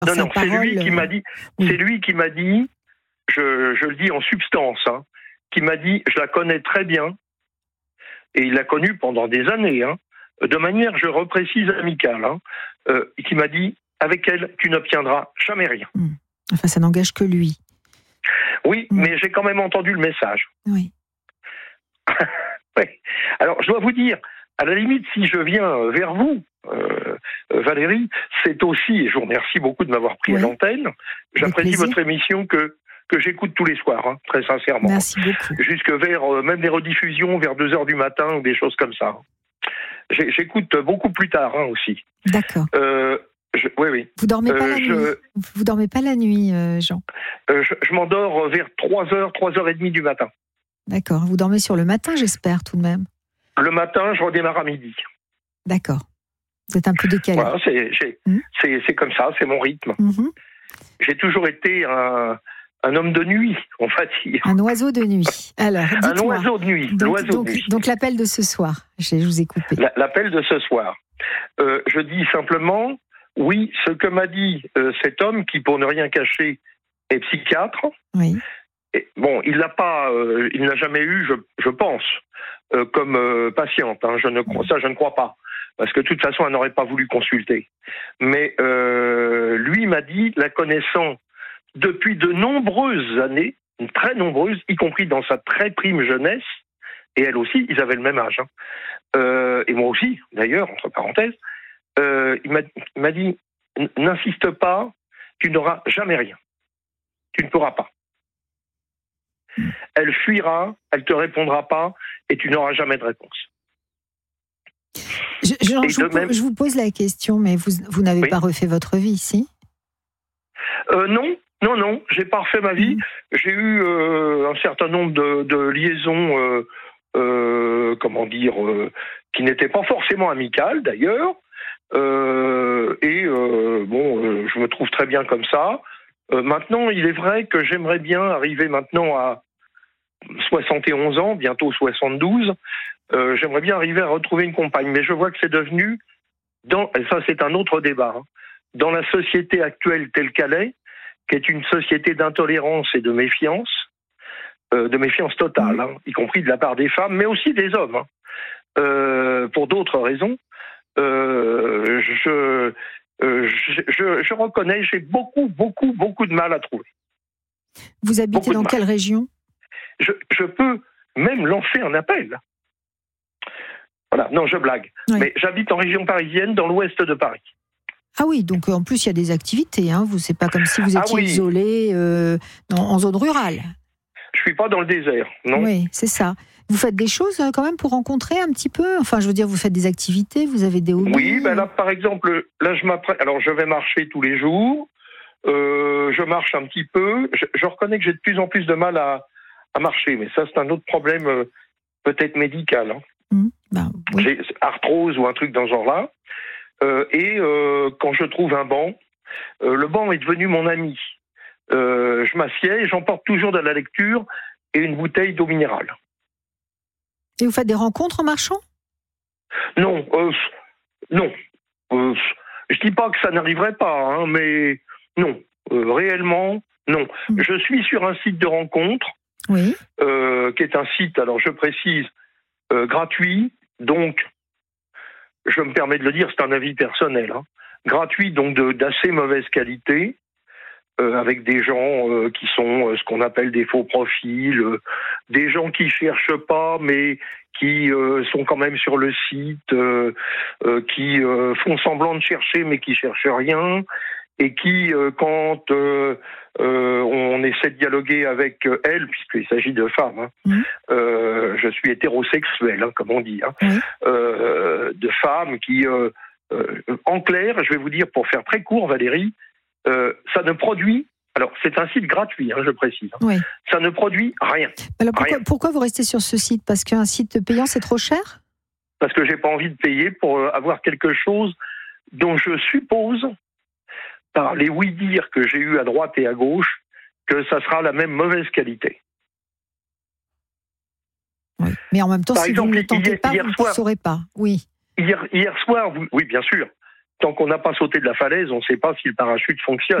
Non, c'est lui qui m'a dit. Oui. C'est lui qui m'a dit. Je le dis en substance, qui m'a dit, je la connais très bien, et il l'a connue pendant des années, de manière, je reprécise, amicale, qui m'a dit, avec elle, tu n'obtiendras jamais rien. Enfin, ça n'engage que lui. Oui, mais j'ai quand même entendu le message. Oui. Oui. Alors, je dois vous dire, à la limite, si je viens vers vous, Valérie, c'est aussi, et je vous remercie beaucoup de m'avoir pris à l'antenne, j'apprécie votre émission que j'écoute tous les soirs, très sincèrement. Merci beaucoup. Jusque vers, même des rediffusions, vers 2h du matin, ou des choses comme ça. J'écoute beaucoup plus tard, aussi. D'accord. Oui. Vous dormez pas la nuit. Vous dormez pas la nuit, Jean. Je m'endors vers 3h, 3h30 du matin. D'accord. Vous dormez sur le matin, j'espère, tout de même. Le matin, je redémarre à midi. D'accord. Vous êtes un peu décalé. Voilà, c'est comme ça, c'est mon rythme. J'ai toujours été un homme de nuit, on va dire. Un oiseau de nuit. Alors, dites-moi. Un oiseau de nuit. Donc l'appel de ce soir, je vous ai coupé. L'appel de ce soir. Je dis simplement, oui, ce que m'a dit cet homme, qui pour ne rien cacher est psychiatre. Oui. Et, bon, il n'a jamais eu, je pense, comme patiente. Je ne crois pas. Parce que de toute façon, elle n'aurait pas voulu consulter. Mais lui m'a dit, la connaissant depuis de nombreuses années, très nombreuses, y compris dans sa très prime jeunesse, et elle aussi, ils avaient le même âge. Et moi aussi, d'ailleurs, entre parenthèses, il m'a dit, n'insiste pas, tu n'auras jamais rien. Tu ne pourras pas. Elle fuira, elle te répondra pas, et tu n'auras jamais de réponse. Je vous pose la question, mais vous n'avez pas refait votre vie, si ? Non, j'ai pas refait ma vie. J'ai eu un certain nombre de liaisons, qui n'étaient pas forcément amicales, d'ailleurs. Je me trouve très bien comme ça. Maintenant, il est vrai que j'aimerais bien arriver maintenant à 71 ans, bientôt 72. J'aimerais bien arriver à retrouver une compagne, mais je vois que c'est devenu, et ça c'est un autre débat, dans la société actuelle telle qu'elle est, qui est une société d'intolérance et de méfiance totale, y compris de la part des femmes, mais aussi des hommes, pour d'autres raisons. Je reconnais, j'ai beaucoup de mal à trouver. Vous habitez dans quelle région ? Je peux même lancer un appel. Voilà, non, je blague. Oui. Mais j'habite en région parisienne, dans l'ouest de Paris. Ah oui, donc en plus il y a des activités, c'est pas comme si vous étiez isolé en zone rurale. Je suis pas dans le désert, non. Oui, c'est ça. Vous faites des choses quand même pour rencontrer un petit peu ? Enfin, je veux dire, vous faites des activités, vous avez des hobbies ? Oui, là par exemple, je m'apprête. Alors je vais marcher tous les jours, je marche un petit peu, je reconnais que j'ai de plus en plus de mal à marcher, mais ça c'est un autre problème peut-être médical. Oui. J'ai arthrose ou un truc dans ce genre-là. Quand je trouve un banc, le banc est devenu mon ami. Je m'assieds et j'emporte toujours de la lecture et une bouteille d'eau minérale. Et vous faites des rencontres en marchant ? Non. Je dis pas que ça n'arriverait pas, mais non. Réellement, non. Je suis sur un site de rencontre, qui est un site, alors je précise, gratuit, donc, je me permets de le dire, c'est un avis personnel, gratuit, donc d'assez mauvaise qualité, avec des gens qui sont ce qu'on appelle des faux profils, des gens qui cherchent pas, mais qui sont quand même sur le site, qui font semblant de chercher, mais qui cherchent rien, et qui, quand on essaie de dialoguer avec elles, puisqu'il s'agit de femmes, je suis hétérosexuel, comme on dit, de femmes qui, en clair, je vais vous dire, pour faire très court, Valérie, ça ne produit, alors c'est un site gratuit, je précise, ça ne produit rien. Alors pourquoi vous restez sur ce site ? Parce qu'un site payant, c'est trop cher ? Parce que j'ai pas envie de payer pour avoir quelque chose dont je suppose, par les oui-dire que j'ai eus à droite et à gauche, que ça sera la même mauvaise qualité. Oui. Mais en même temps, si vous ne le tentez pas, vous ne saurez pas. Oui. Hier soir, oui, bien sûr. tant qu'on n'a pas sauté de la falaise, on ne sait pas si le parachute fonctionne.